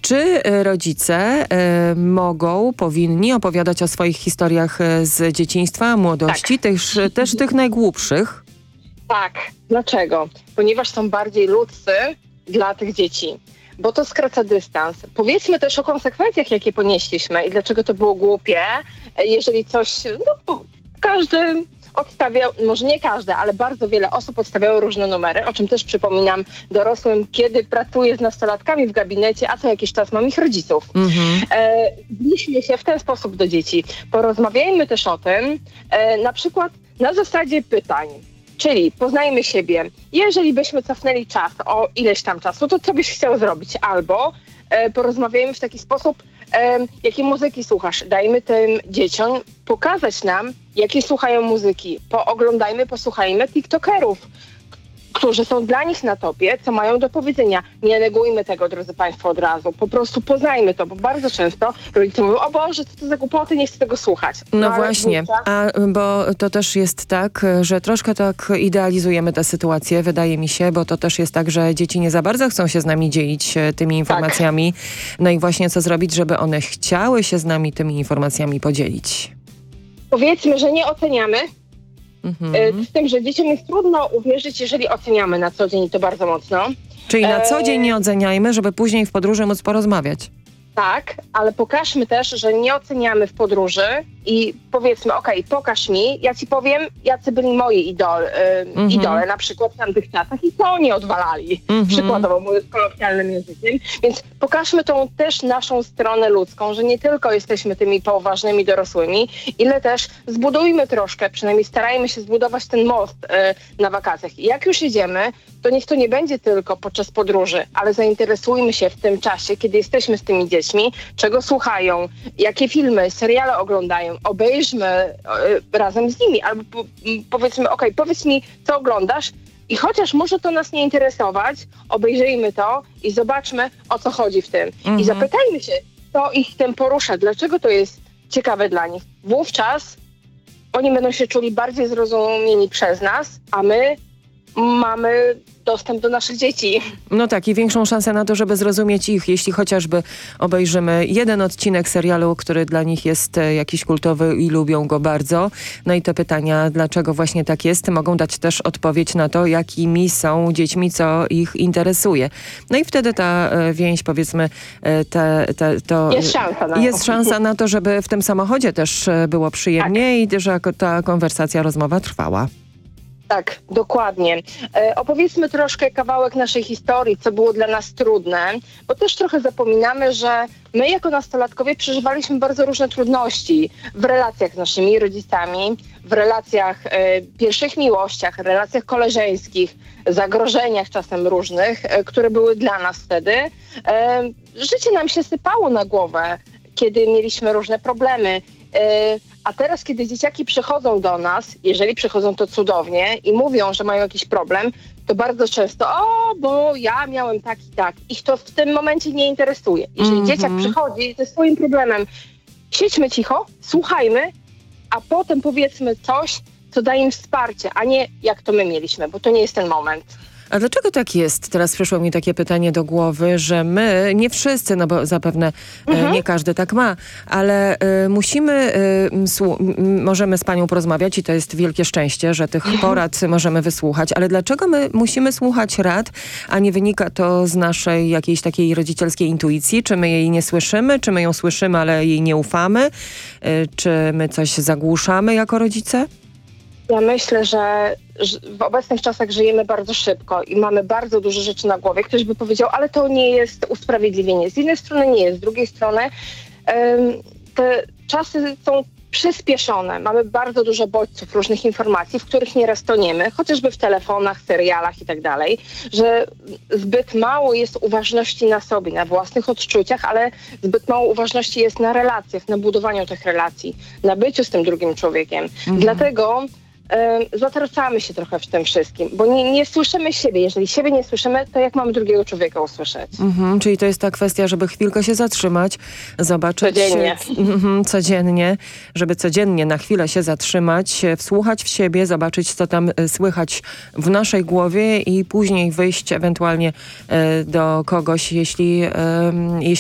Czy rodzice powinni opowiadać o swoich historiach z dzieciństwa, młodości, też tych najgłupszych? Tak. Dlaczego? Ponieważ są bardziej ludzcy dla tych dzieci, bo to skraca dystans. Powiedzmy też o konsekwencjach, jakie ponieśliśmy i dlaczego to było głupie, jeżeli coś, każdy odstawiał, może nie każdy, ale bardzo wiele osób odstawiało różne numery, o czym też przypominam dorosłym, kiedy pracuję z nastolatkami w gabinecie, a co jakiś czas mam ich rodziców. Zbliżmy się w ten sposób do dzieci. Porozmawiajmy też o tym, na przykład na zasadzie pytań. Czyli poznajmy siebie. Jeżeli byśmy cofnęli czas o ileś tam czasu, to co byś chciał zrobić? Albo porozmawiajmy w taki sposób, jakie muzyki słuchasz. Dajmy tym dzieciom pokazać nam, jakie słuchają muzyki. Posłuchajmy TikTokerów, którzy są dla nich na topie, co mają do powiedzenia. Nie negujmy tego, drodzy Państwo, od razu. Po prostu poznajmy to, bo bardzo często rodzice mówią, o Boże, co to za głupoty, nie chcę tego słuchać. No właśnie, bo to też jest tak, że troszkę tak idealizujemy tę sytuację, wydaje mi się, bo to też jest tak, że dzieci nie za bardzo chcą się z nami dzielić tymi informacjami. Tak. No i właśnie co zrobić, żeby one chciały się z nami tymi informacjami podzielić? Powiedzmy, że nie oceniamy. Z tym, że dzieciom jest trudno uwierzyć, jeżeli oceniamy na co dzień, to bardzo mocno. Czyli na co dzień nie oceniajmy, żeby później w podróży móc porozmawiać. Tak, ale pokażmy też, że nie oceniamy w podróży i powiedzmy, pokaż mi, ja ci powiem, jacy byli moi idole, na przykład w tamtych czasach i co oni odwalali, przykładowo mówiąc kolokwialnym językiem. Więc pokażmy tą też naszą stronę ludzką, że nie tylko jesteśmy tymi poważnymi dorosłymi, ile też zbudujmy troszkę, przynajmniej starajmy się zbudować ten most na wakacjach. I jak już jedziemy, to niech to nie będzie tylko podczas podróży, ale zainteresujmy się w tym czasie, kiedy jesteśmy z tymi dziećmi, czego słuchają, jakie filmy, seriale oglądają, obejrzmy razem z nimi, albo powiedzmy, powiedz mi, co oglądasz i chociaż może to nas nie interesować, obejrzyjmy to i zobaczmy, o co chodzi w tym. I zapytajmy się, co ich tym porusza, dlaczego to jest ciekawe dla nich. Wówczas oni będą się czuli bardziej zrozumieni przez nas, a my mamy dostęp do naszych dzieci. No tak, i większą szansę na to, żeby zrozumieć ich, jeśli chociażby obejrzymy jeden odcinek serialu, który dla nich jest jakiś kultowy i lubią go bardzo. No i te pytania, dlaczego właśnie tak jest, mogą dać też odpowiedź na to, jakimi są dziećmi, co ich interesuje. No i wtedy ta więź, powiedzmy, jest szansa na to, żeby w tym samochodzie też było przyjemnie i że ta konwersacja, rozmowa trwała. Tak, dokładnie. Opowiedzmy troszkę kawałek naszej historii, co było dla nas trudne, bo też trochę zapominamy, że my jako nastolatkowie przeżywaliśmy bardzo różne trudności w relacjach z naszymi rodzicami, w relacjach, pierwszych miłościach, relacjach koleżeńskich, zagrożeniach czasem różnych, które były dla nas wtedy. Życie nam się sypało na głowę, kiedy mieliśmy różne problemy. A teraz, kiedy dzieciaki przychodzą do nas, jeżeli przychodzą, to cudownie i mówią, że mają jakiś problem, to bardzo często, bo ja miałem tak i tak. Ich to w tym momencie nie interesuje. Jeżeli dzieciak przychodzi ze swoim problemem, siedźmy cicho, słuchajmy, a potem powiedzmy coś, co daje im wsparcie, a nie jak to my mieliśmy, bo to nie jest ten moment. A dlaczego tak jest? Teraz przyszło mi takie pytanie do głowy, że my, nie wszyscy, no bo zapewne nie każdy tak ma, ale możemy z panią porozmawiać i to jest wielkie szczęście, że tych porad możemy wysłuchać, ale dlaczego my musimy słuchać rad, a nie wynika to z naszej jakiejś takiej rodzicielskiej intuicji? Czy my jej nie słyszymy? Czy my ją słyszymy, ale jej nie ufamy? Czy my coś zagłuszamy jako rodzice? Ja myślę, że w obecnych czasach żyjemy bardzo szybko i mamy bardzo dużo rzeczy na głowie. Ktoś by powiedział, ale to nie jest usprawiedliwienie. Z jednej strony nie jest, z drugiej strony te czasy są przyspieszone. Mamy bardzo dużo bodźców, różnych informacji, w których nieraz toniemy, chociażby w telefonach, serialach i tak dalej, że zbyt mało jest uważności na sobie, na własnych odczuciach, ale zbyt mało uważności jest na relacjach, na budowaniu tych relacji, na byciu z tym drugim człowiekiem. Dlatego zatracamy się trochę w tym wszystkim, bo nie słyszymy siebie. Jeżeli siebie nie słyszymy, to jak mamy drugiego człowieka usłyszeć? Czyli to jest ta kwestia, żeby chwilkę się zatrzymać, zobaczyć codziennie, żeby codziennie na chwilę się zatrzymać, wsłuchać w siebie, zobaczyć, co tam słychać w naszej głowie i później wyjść ewentualnie do kogoś, jeśli